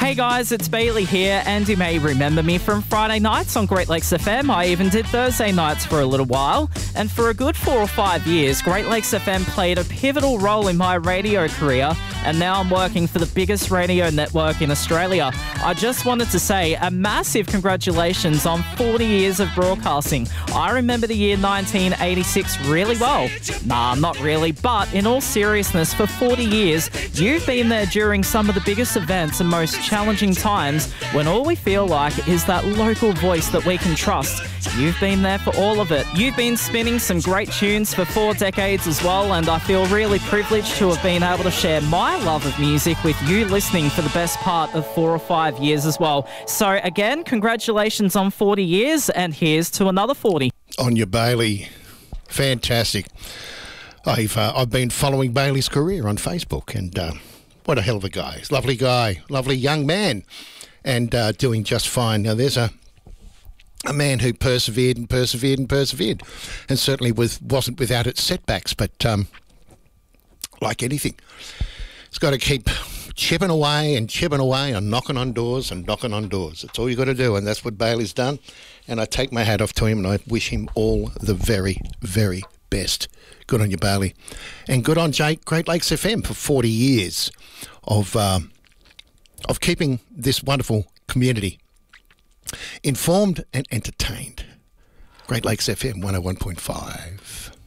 Hey guys, it's Bailey here, and you may remember me from Friday nights on Great Lakes FM. I even did Thursday nights for a little while, and for a good 4 or 5 years, Great Lakes FM played a pivotal role in my radio career, and now I'm working for the biggest radio network in Australia. I just wanted to say a massive congratulations on 40 years of broadcasting. I remember the year 1986 really well. Nah, not really, but in all seriousness, for 40 years, you've been there during some of the biggest events and most challenging times when all we feel like is that local voice that we can trust. You've been there for all of it. You've been spinning some great tunes for 4 decades as well, and I feel really privileged to have been able to share my love of music with you listening for the best part of 4 or 5 years as well. So again, congratulations on 40 years, and here's to another 40. On your Bailey, fantastic. I've been following Bailey's career on Facebook, and what a hell of a guy. Lovely guy, lovely young man, and doing just fine. Now, there's a man who persevered and persevered and persevered, and certainly wasn't without its setbacks, but like anything, it's got to keep chipping away and knocking on doors and knocking on doors. That's all you got to do, and that's what Bailey's done, and I take my hat off to him, and I wish him all the very, very best. Good on you, Bailey. And good on Jake, Great Lakes FM, for 40 years of keeping this wonderful community informed and entertained. Great Lakes FM 101.5.